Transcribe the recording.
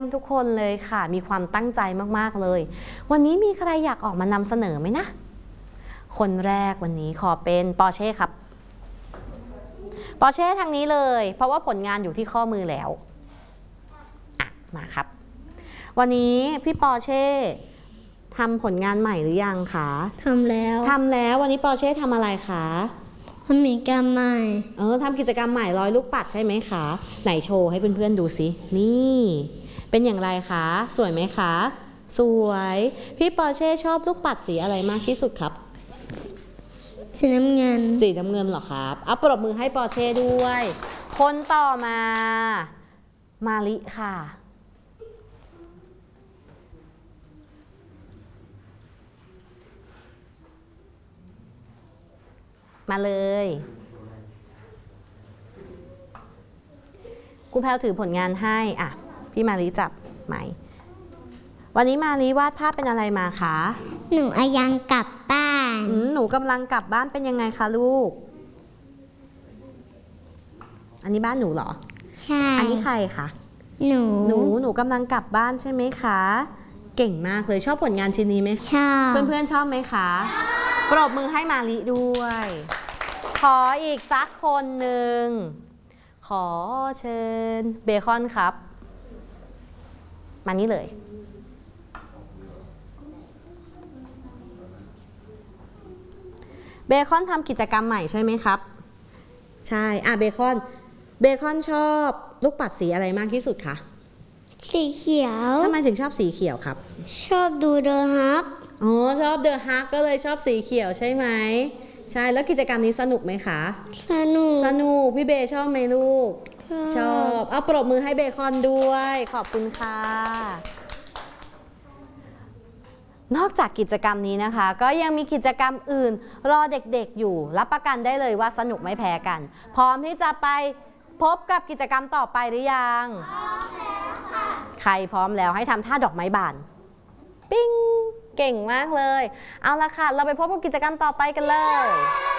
ทุกคนเลยค่ะมีความตั้งใจมากๆเลยวันนี้มีใครอยากออกมานำเสนอไหมนะคนแรกวันนี้ขอเป็นปอร์เช่ครับปอร์เช่ทางนี้เลยเพราะว่าผลงานอยู่ที่ข้อมือแล้วมาครับวันนี้พี่ปอร์เช่ทำผลงานใหม่หรือยังคะทำแล้ววันนี้ปอร์เช่ทำอะไรคะทำกิจกรรมใหม่ทำกิจกรรมใหม่ร้อยลูกปัดใช่ไหมคะไหนโชว์ให้เพื่อนๆดูสินี่เป็นอย่างไรคะสวยไหมคะสวยพี่ปอร์เช่ชอบลูกปัดสีอะไรมากที่สุดครับสีน้ำเงินเหรอครับเอาปรบมือให้ปอร์เช่ด้วยคนต่อมามาลิค่ะมาเลยครูแพลวถือผลงานให้พี่มาลิจับไหมวันนี้มาลิวาดภาพเป็นอะไรมาคะหนูยังกลับบ้านหนูกำลังกลับบ้านเป็นยังไงคะลูกอันนี้บ้านหนูเหรอใช่อันนี้ใครคะหนูกำลังกลับบ้านใช่ไหมคะเก่งมากเลยชอบผลงานชิ้นนี้ไหมชอบเพื่อนๆชอบไหมคะปรบมือให้มาลิด้วยขออีกสักคนหนึ่งขอเชิญเบคอนครับมานี่เลยเบคอนทำกิจกรรมใหม่ใช่ไหมครับใช่เบคอนชอบลูกปัดสีอะไรมากที่สุดคะสีเขียวทำไมถึงชอบสีเขียวครับชอบดูเดอะฮักชอบเดอะฮักก็เลยชอบสีเขียวใช่ไหมใช่แล้วกิจกรรมนี้สนุกไหมคะสนุกพี่เบชอบไหมลูกชอบเอาปรบมือให้เบคอนด้วยขอบคุณค่ะนอกจากกิจกรรมนี้นะคะก็ยังมีกิจกรรมอื่นรอเด็กๆอยู่รับประกันได้เลยว่าสนุกไม่แพ้กันพร้อมที่จะไปพบกับกิจกรรมต่อไปหรือยังพร้อมแล้วค่ะใครพร้อมแล้วให้ทำท่าดอกไม้บานปิ้งเก่งมากเลยเอาละค่ะเราไปพบกับกิจกรรมต่อไปกันเลย